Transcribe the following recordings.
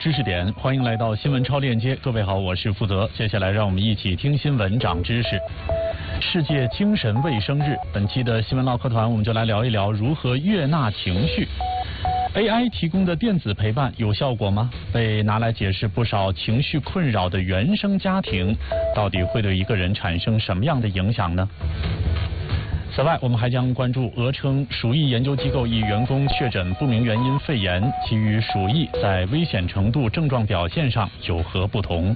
知识点，欢迎来到新闻超链接。各位好，我是负责。接下来让我们一起听新闻长知识。世界精神卫生日，本期的新闻唠嗑团我们就来聊一聊如何悦纳情绪。AI 提供的电子陪伴有效果吗？被拿来解释不少情绪困扰的原生家庭，到底会对一个人产生什么样的影响呢？此外，我们还将关注俄称鼠疫研究机构一员工确诊不明原因肺炎，其与鼠疫在危险程度、症状表现上有何不同？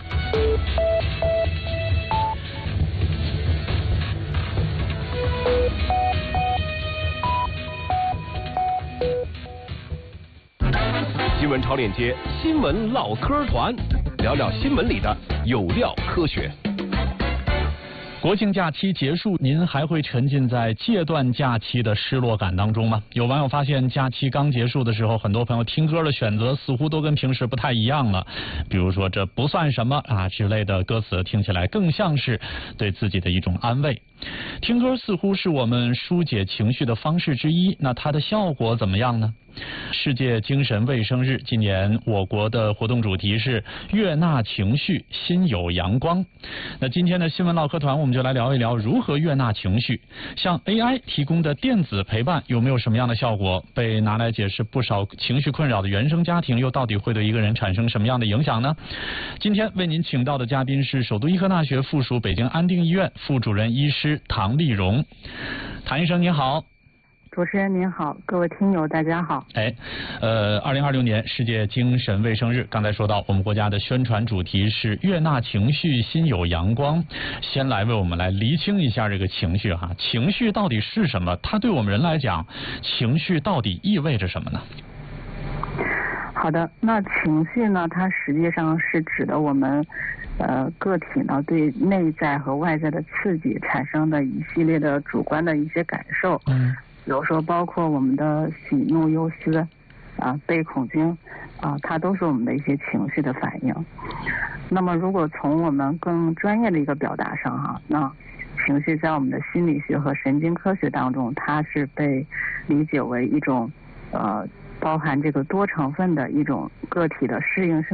新闻超链接，新闻唠嗑团，聊聊新闻里的有料科学。 国庆假期结束，您还会沉浸在戒断假期的失落感当中吗？有网友发现，假期刚结束的时候，很多朋友听歌的选择似乎都跟平时不太一样了。比如说，这不算什么啊之类的歌词，听起来更像是对自己的一种安慰。听歌似乎是我们疏解情绪的方式之一，那它的效果怎么样呢？世界精神卫生日，今年我国的活动主题是悦纳情绪，心有阳光。那今天的新闻唠嗑团，我们就来聊一聊如何悦纳情绪。像 AI 提供的电子陪伴有没有什么样的效果？被拿来解释不少情绪困扰的原生家庭，又到底会对一个人产生什么样的影响呢？今天为您请到的嘉宾是首都医科大学附属北京安定医院副主任医师唐丽蓉。唐医生您好。 主持人您好，各位听友大家好。 2026年世界精神卫生日，刚才说到我们国家的宣传主题是悦纳情绪，心有阳光。先来为我们来厘清一下这个情绪哈，情绪到底是什么？它对我们人来讲，情绪到底意味着什么呢？ 好的，那情绪呢，它实际上是指的我们个体呢对内在和外在的刺激产生的一系列的主观的一些感受。比如说包括我们的喜怒忧思悲恐惊它都是我们的一些情绪的反应。那么如果从我们更专业的一个表达上那情绪在我们的心理学和神经科学当中，它是被理解为一种包含这个多成分的一种个体的适应性